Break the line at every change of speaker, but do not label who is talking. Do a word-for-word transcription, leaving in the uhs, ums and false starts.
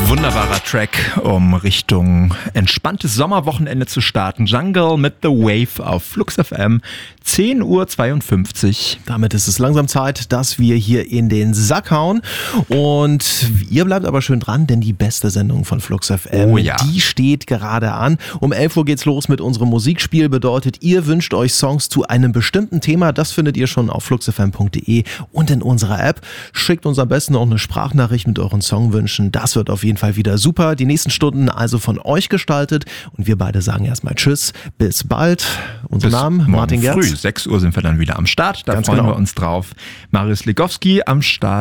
Wunderbarer Track, um Richtung entspanntes Sommerwochenende zu starten. Jungle mit The Wave auf Flux F M, zehn Uhr zweiundfünfzig.
Damit ist es langsam Zeit, dass wir hier in den Sack hauen. Und ihr bleibt aber schön dran, denn die beste Sendung von Flux F M,
oh ja.
die steht gerade an. Um elf Uhr geht's los mit unserem Musikspiel. Bedeutet, ihr wünscht euch Songs zu einem bestimmten Thema. Das findet ihr schon auf flux f m punkt d e und in unserer App. Schickt uns am besten auch eine Sprachnachricht mit euren Songwünschen. Das wird auf jeden Fall wieder super. Die nächsten Stunden also von euch gestaltet. Und wir beide sagen erstmal Tschüss. Bis bald. Unser
Bis
Name Martin Gerz.
Früh, sechs Uhr sind wir dann wieder am Start. Da
Ganz
freuen
genau.
wir uns drauf. Marius Legowski am Start.